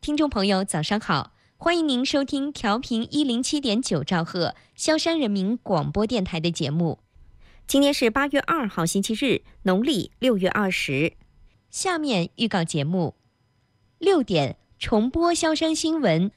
听众朋友，早上好，欢迎您收听调频107.9兆赫萧山人民广播电台的节目。今天是8月2号星期日，农历6月20。下面预告节目：6点重播萧山新闻，